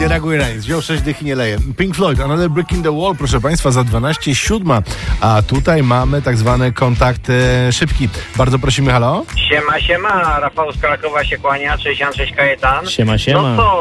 Nie reaguje na nic. Wziął 6 dych i nie leje. Pink Floyd, Another Brick in the Wall, proszę Państwa, za 12:07. A tutaj mamy tak zwany kontakt szybki. Bardzo prosimy, halo? Siema, Rafał z Krakowa się kłania, 66 Kajetan. Siema. No co,